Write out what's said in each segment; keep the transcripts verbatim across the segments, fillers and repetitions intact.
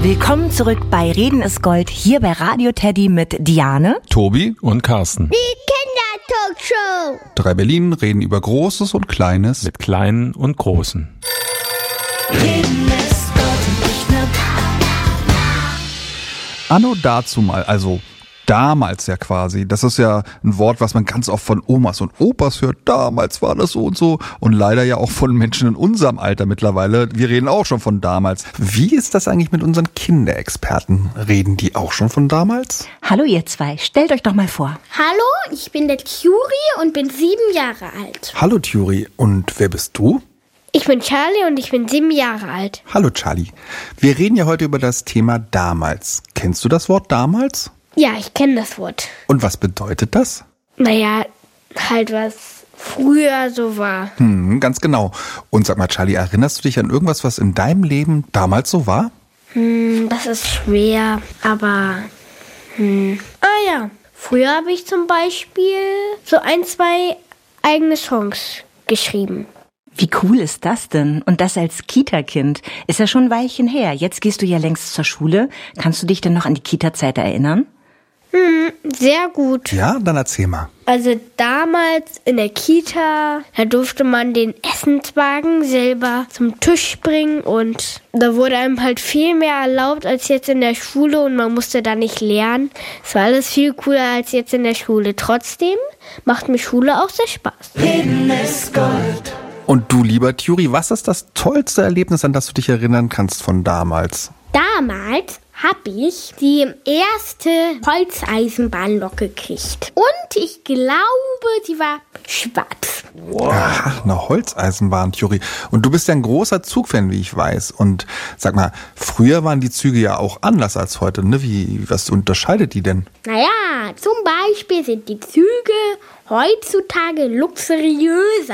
Willkommen zurück bei Reden ist Gold, hier bei Radio Teddy mit Diane, Tobi und Carsten. Die Kindertalkshow. Drei Berlin reden über Großes und Kleines. Mit Kleinen und Großen. Reden ist Gold und nicht mehr. Anno dazu mal, also damals ja quasi. Das ist ja ein Wort, was man ganz oft von Omas und Opas hört. Damals war das so und so. Und leider ja auch von Menschen in unserem Alter mittlerweile. Wir reden auch schon von damals. Wie ist das eigentlich mit unseren Kinderexperten? Reden die auch schon von damals? Hallo ihr zwei, stellt euch doch mal vor. Hallo, ich bin der Thuri und bin sieben Jahre alt. Hallo Thuri, und wer bist du? Ich bin Charlie und ich bin sieben Jahre alt. Hallo Charlie. Wir reden ja heute über das Thema damals. Kennst du das Wort damals? Ja, ich kenne das Wort. Und was bedeutet das? Naja, halt was früher so war. Hm, ganz genau. Und sag mal, Charlie, erinnerst du dich an irgendwas, was in deinem Leben damals so war? Hm, das ist schwer, aber... Hm. Ah ja, früher habe ich zum Beispiel so ein, zwei eigene Songs geschrieben. Wie cool ist das denn? Und das als Kita-Kind. Ist ja schon ein Weilchen her. Jetzt gehst du ja längst zur Schule. Kannst du dich denn noch an die Kita-Zeit erinnern? Hm, sehr gut. Ja, dann erzähl mal. Also damals in der Kita, da durfte man den Essenswagen selber zum Tisch bringen und da wurde einem halt viel mehr erlaubt als jetzt in der Schule und man musste da nicht lernen. Es war alles viel cooler als jetzt in der Schule. Trotzdem macht mir Schule auch sehr Spaß. Reden ist Gold. Und du, lieber Thuri, was ist das tollste Erlebnis, an das du dich erinnern kannst von damals? Damals habe ich die erste Holzeisenbahnlok gekriegt. Und ich glaube, die war schwarz. Ach, eine Holzeisenbahn, Thuri. Und du bist ja ein großer Zugfan, wie ich weiß. Und sag mal, früher waren die Züge ja auch anders als heute, ne? Wie, was unterscheidet die denn? Naja, zum Beispiel sind die Züge heutzutage luxuriöser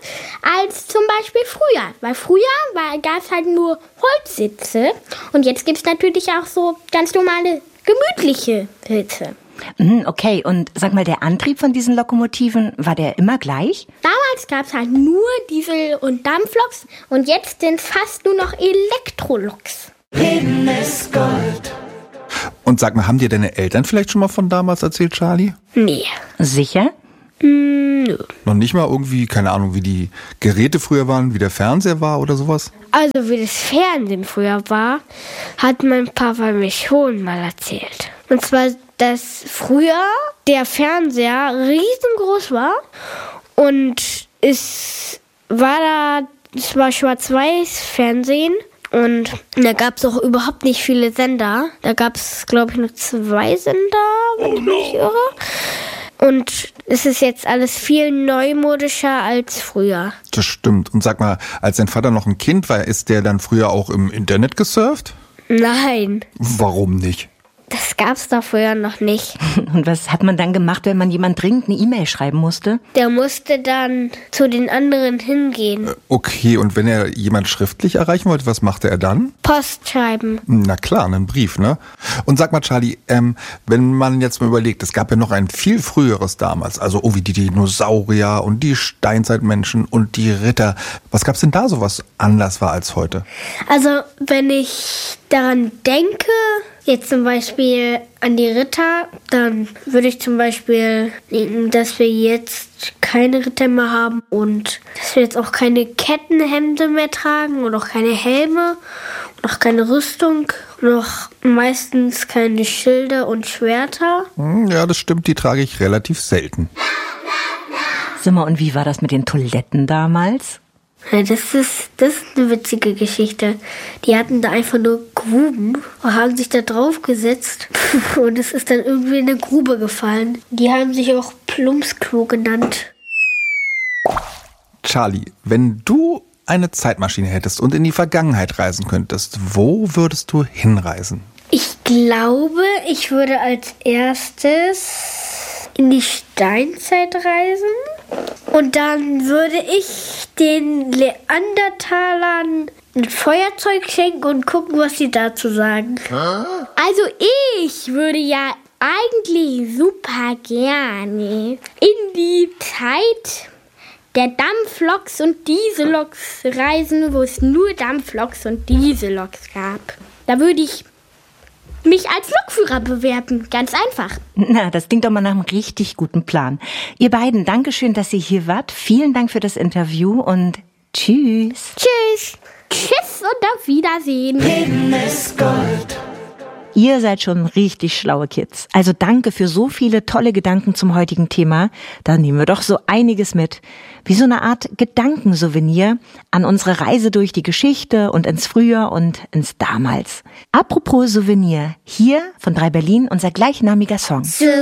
als zum Beispiel früher. Weil früher gab es halt nur Holzsitze und jetzt gibt es natürlich auch so ganz normale gemütliche Sitze. Okay, und sag mal, der Antrieb von diesen Lokomotiven, war der immer gleich? Damals gab es halt nur Diesel- und Dampfloks und jetzt sind fast nur noch Elektroloks. Reden ist Gold. Und sag mal, haben dir deine Eltern vielleicht schon mal von damals erzählt, Charlie? Nee. Sicher? Mm, nö. Noch nicht mal irgendwie, keine Ahnung, wie die Geräte früher waren, wie der Fernseher war oder sowas? Also wie das Fernsehen früher war, hat mein Papa mir schon mal erzählt. Und zwar, dass früher der Fernseher riesengroß war und es war da, es war schwarz-weiß Fernsehen. Und da gab es auch überhaupt nicht viele Sender. Da gab es, glaube ich, nur zwei Sender, wenn ich mich nicht irre. Und es ist jetzt alles viel neumodischer als früher. Das stimmt. Und sag mal, als dein Vater noch ein Kind war, ist der dann früher auch im Internet gesurft? Nein, Warum nicht? das gab's da früher noch nicht. Und was hat man dann gemacht, wenn man jemand dringend eine E-Mail schreiben musste? Der musste dann zu den anderen hingehen. Okay, und wenn er jemand schriftlich erreichen wollte, was machte er dann? Post schreiben. Na klar, einen Brief, ne? Und sag mal, Charlie, ähm, wenn man jetzt mal überlegt, es gab ja noch ein viel früheres damals, also oh, wie die Dinosaurier und die Steinzeitmenschen und die Ritter. Was gab's denn da so, was anders war als heute? Also, wenn ich daran denke, jetzt zum Beispiel an die Ritter, dann würde ich zum Beispiel denken, dass wir jetzt keine Ritter mehr haben und dass wir jetzt auch keine Kettenhemden mehr tragen und auch keine Helme und auch keine Rüstung und auch meistens keine Schilde und Schwerter. Hm, ja, das stimmt, die trage ich relativ selten. Sag mal, und wie war das mit den Toiletten damals? Ja, das ist, das ist eine witzige Geschichte. Die hatten da einfach nur Gruben und haben sich da drauf gesetzt und es ist dann irgendwie in eine Grube gefallen. Die haben sich auch Plumpsklo genannt. Charlie, wenn du eine Zeitmaschine hättest und in die Vergangenheit reisen könntest, wo würdest du hinreisen? Ich glaube, ich würde als erstes in die Steinzeit reisen und dann würde ich den Neandertalern ein Feuerzeug schenken und gucken, was sie dazu sagen. Also ich würde ja eigentlich super gerne in die Zeit der Dampfloks und Dieselloks reisen, wo es nur Dampfloks und Dieselloks gab. Da würde ich mich als Lokführer bewerben. Ganz einfach. Na, das klingt doch mal nach einem richtig guten Plan. Ihr beiden, Dankeschön, dass ihr hier wart. Vielen Dank für das Interview und tschüss. Tschüss. Tschüss und auf Wiedersehen. Hidden ist Gold. Ihr seid schon richtig schlaue Kids. Also danke für so viele tolle Gedanken zum heutigen Thema. Da nehmen wir doch so einiges mit. Wie so eine Art Gedankensouvenir an unsere Reise durch die Geschichte und ins Früher und ins Damals. Apropos Souvenir, hier von drei Berlin unser gleichnamiger Song.